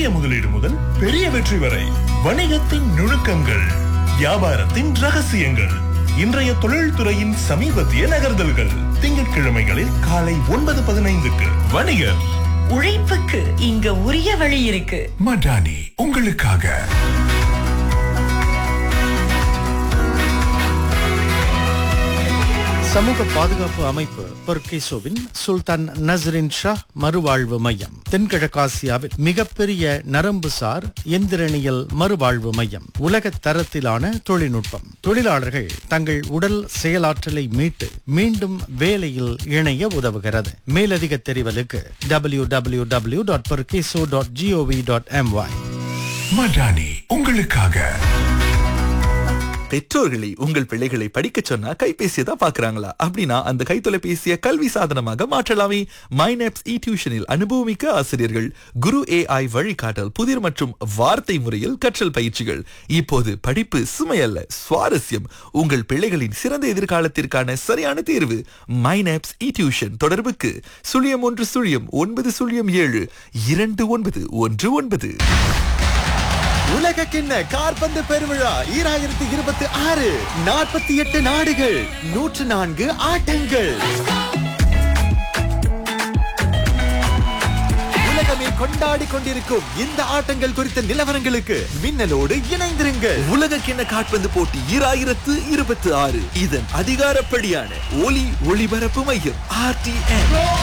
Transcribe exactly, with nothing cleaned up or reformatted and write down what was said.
சிறிய முதலீடு முதல் பெரிய வெற்றி வரை வணிகத்தின் நுணுக்கங்கள், வியாபாரத்தின் ரகசியங்கள், இன்றைய தொழில்துறையின் சமீபத்திய நகர்தல்கள். திங்கட்கிழமைகளில் காலை ஒன்பது பதினைந்துக்கு வணிகர். உழைப்புக்கு இங்க உரிய வழி இருக்கு. மடானி உங்களுக்காக. சமூக பாதுகாப்பு அமைப்பு பொர்கிசோவின் சுல்தான் நஸ்ரின் ஷா மறுவாழ்வு மையம் தென்கிழக்காசியாவில் மிகப்பெரிய நரம்புசார் எந்திரனியல் மறுவாழ்வு மையம். உலக தரத்திலான தொழில்நுட்பம். தொழிலாளர்கள் தங்கள் உடல் செயலாற்றலை மீட்டு மீண்டும் வேலையில் இணைய உதவுகிறது. மேலதிக தெரிவலுக்கு W W W dot பொர்கிசோ dot gov dot MY. Madani உங்களுக்காக. பெற்றோர்களை உங்கள் பிள்ளைகளை படிக்க சொன்னா கைபேசியை தான் பாக்குறாங்களா? அப்படின்னா அந்த கைத்தொலைபேசியை கல்வி சாதனமாக மாற்றலாமே. மைனப்ஸ் இ டியூஷனில் அனுபவமிக்க ஆசிரியர்கள், குரு ஏஐ வழிகாட்டல், புதிர் மற்றும் வார்த்தை முறையில் கற்றல் பயிற்சிகள். இப்போது படிப்பு சுமையல்ல, சுவாரஸ்யம். உங்கள் பிள்ளைகளின் சிறந்த எதிர்காலத்திற்கான சரியான தேர்வு மைனப்ஸ் இ டியூஷன். தொடர்புக்கு சுழியம் ஒன்று சுழியம் ஒன்பது சுழியம் ஏழு இரண்டு ஒன்பது ஒன்று ஒன்பது. உலக கிண்ண காற்பந்து பெருவிழா ஈராயிரத்தி இருபத்தி ஆறு. நாற்பத்தி எட்டு நாடுகள், நூற்று நான்கு ஆட்டங்கள். உலகமே கொண்டாடி கொண்டிருக்கும் இந்த ஆட்டங்கள் குறித்த நிலவரங்களுக்கு மின்னலோடு இணைந்திருங்கள். உலக கிண்ண காற்பந்து போட்டி ஈராயிரத்து இருபத்தி ஆறு இதன் அதிகாரப்படியான ஒலி ஒளிபரப்பு மையம் ஆர் டி என்.